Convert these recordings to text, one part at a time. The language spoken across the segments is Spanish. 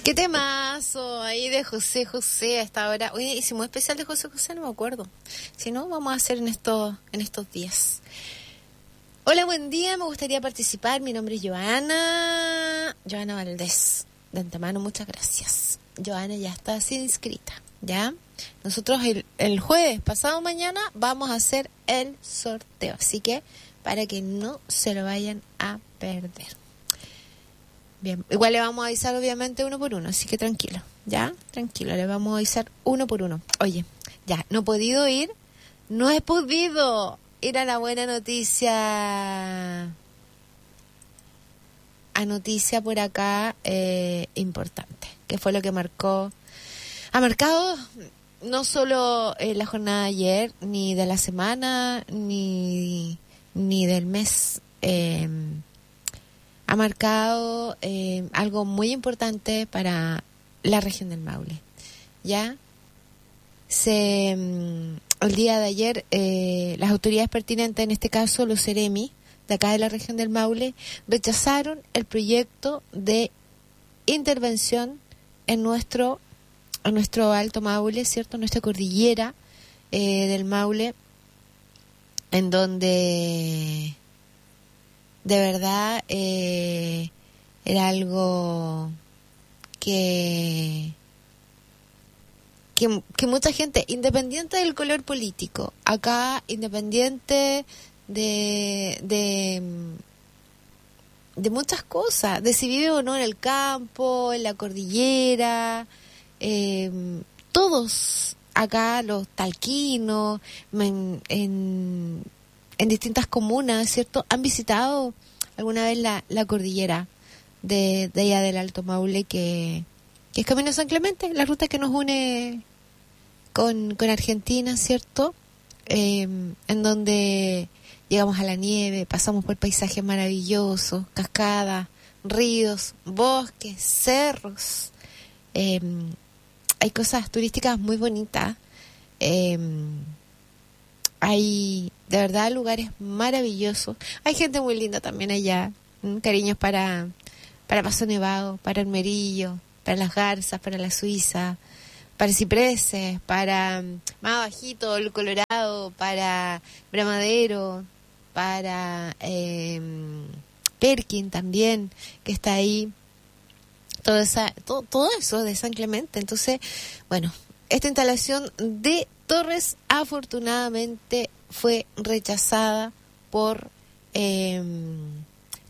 Qué temazo ahí de José José a esta hora. Oye, hicimos especial de José José, no me acuerdo. Si no, vamos a hacer en estos días. Hola, buen día, me gustaría participar. Mi nombre es Joana Valdés. De antemano, muchas gracias. Joana ya está inscrita, ¿ya? Nosotros el jueves, pasado mañana, vamos a hacer el sorteo. Así que, para que no se lo vayan a perder. Bien, igual le vamos a avisar obviamente uno por uno, así que tranquilo, ¿ya? Tranquilo, le vamos a avisar uno por uno. Oye, ya, no he podido ir a la buena noticia, a noticia por acá importante, que fue lo que ha marcado no solo la jornada de ayer, ni de la semana, ni del mes, ha marcado algo muy importante para la región del Maule. Ya el día de ayer las autoridades pertinentes, en este caso los Ceremi de acá de la región del Maule, rechazaron el proyecto de intervención en nuestro Alto Maule, ¿cierto? Nuestra cordillera del Maule, en donde de verdad era algo que mucha gente, independiente del color político, acá independiente de muchas cosas, de si vive o no en el campo, en la cordillera, todos acá, los talquinos, en distintas comunas, ¿cierto? Han visitado alguna vez la cordillera de allá del Alto Maule, que es Camino San Clemente, la ruta que nos une con Argentina, ¿cierto? En donde llegamos a la nieve, pasamos por paisajes maravillosos, cascadas, ríos, bosques, cerros. Hay cosas turísticas muy bonitas. Hay de verdad lugares maravillosos. Hay gente muy linda también allá. Cariños para Paso Nevado, para Armerillo, para Las Garzas, para La Suiza, para Cipreses, para más abajito el Colorado, para Bramadero, para Perkin también, que está ahí. Todo eso de San Clemente. Entonces, bueno, esta instalación de torres afortunadamente fue rechazada por el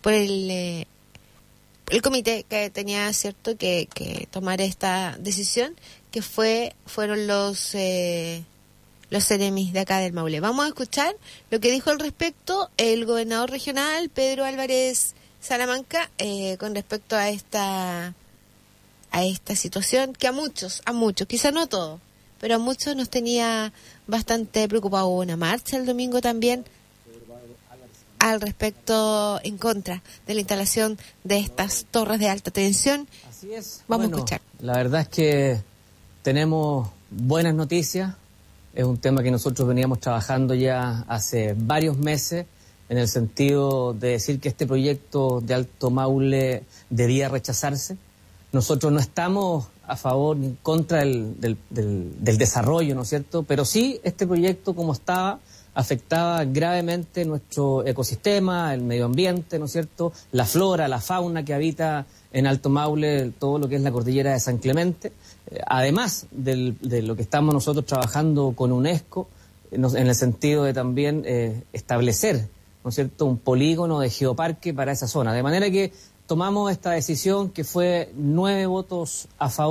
comité que tenía, cierto, que tomar esta decisión, que fueron los Ceremis de acá del Maule. Vamos a escuchar lo que dijo al respecto el gobernador regional Pedro Álvarez Salamanca con respecto a esta situación que a muchos, quizá no a todos, pero a muchos nos tenía bastante preocupados. Hubo una marcha el domingo también al respecto, en contra de la instalación de estas torres de alta tensión. Así es. Vamos a escuchar. La verdad es que tenemos buenas noticias. Es un tema que nosotros veníamos trabajando ya hace varios meses, en el sentido de decir que este proyecto de Alto Maule debía rechazarse. Nosotros no estamos a favor ni en contra del desarrollo, ¿no es cierto? Pero sí, este proyecto como estaba afectaba gravemente nuestro ecosistema, el medio ambiente, ¿no es cierto? La flora, la fauna que habita en Alto Maule, todo lo que es la cordillera de San Clemente. Además de lo que estamos nosotros trabajando con UNESCO, en el sentido de también establecer, ¿no es cierto?, un polígono de geoparque para esa zona. De manera que tomamos esta decisión, que fue 9 votos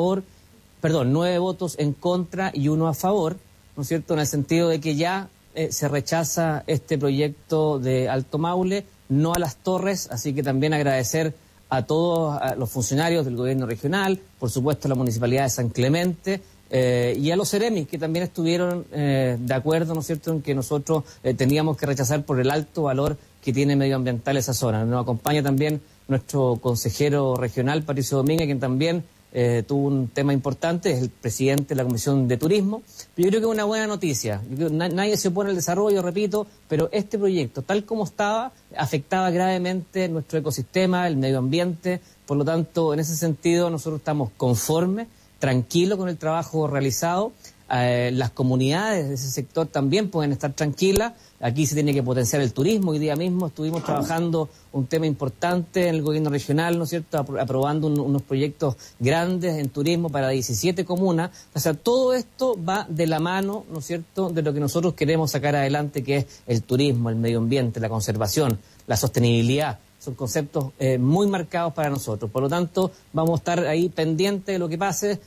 en contra y 1 a favor, ¿no es cierto?, en el sentido de que ya se rechaza este proyecto de Alto Maule, no a las torres. Así que también agradecer a todos los funcionarios del gobierno regional, por supuesto a la Municipalidad de San Clemente, y a los Ceremis, que también estuvieron de acuerdo, ¿no es cierto?, en que nosotros teníamos que rechazar por el alto valor que tiene medioambiental esa zona. Nos acompaña también nuestro consejero regional, Patricio Domínguez, quien también tuvo un tema importante, es el presidente de la Comisión de Turismo. Yo creo que es una buena noticia. Nadie se opone al desarrollo, repito, pero este proyecto, tal como estaba, afectaba gravemente nuestro ecosistema, el medio ambiente, Por lo tanto, en ese sentido, nosotros estamos conformes, tranquilos con el trabajo realizado. Las comunidades de ese sector también pueden estar tranquilas. Aquí se tiene que potenciar el turismo. Hoy día mismo estuvimos trabajando un tema importante en el gobierno regional, ¿no es cierto?, aprobando unos proyectos grandes en turismo para 17 comunas. O sea, todo esto va de la mano, ¿no es cierto?, de lo que nosotros queremos sacar adelante, que es el turismo, el medio ambiente, la conservación, la sostenibilidad. Son conceptos muy marcados para nosotros. Por lo tanto, vamos a estar ahí pendientes de lo que pase.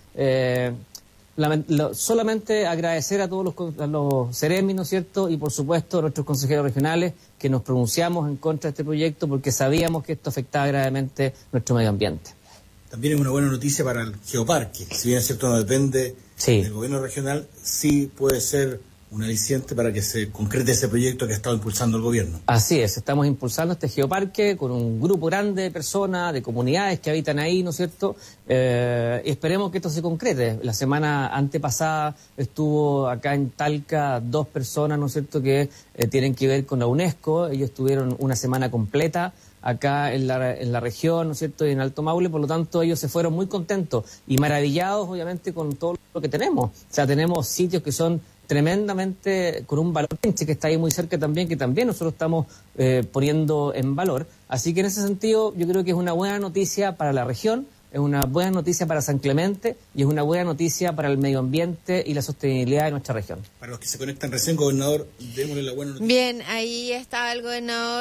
Solamente agradecer a todos los Ceremi, ¿no es cierto?, y por supuesto a nuestros consejeros regionales que nos pronunciamos en contra de este proyecto porque sabíamos que esto afectaba gravemente nuestro medio ambiente. También es una buena noticia para el geoparque. Si bien es cierto no depende del gobierno regional, sí puede ser un aliciente para que se concrete ese proyecto que ha estado impulsando el gobierno. Así es, estamos impulsando este geoparque con un grupo grande de personas, de comunidades que habitan ahí, ¿no es cierto? Y esperemos que esto se concrete. La semana antepasada estuvo acá en Talca 2 personas, ¿no es cierto?, que tienen que ver con la UNESCO. Ellos estuvieron una semana completa acá en la región, ¿no es cierto?, y en Alto Maule. Por lo tanto, ellos se fueron muy contentos y maravillados, obviamente, con todo lo que tenemos. O sea, tenemos sitios que son tremendamente con un valor que está ahí muy cerca también, que también nosotros estamos poniendo en valor. Así que en ese sentido yo creo que es una buena noticia para la región, es una buena noticia para San Clemente y es una buena noticia para el medio ambiente y la sostenibilidad de nuestra región. Para los que se conectan recién, gobernador, démosle la buena noticia. Bien, ahí está el gobernador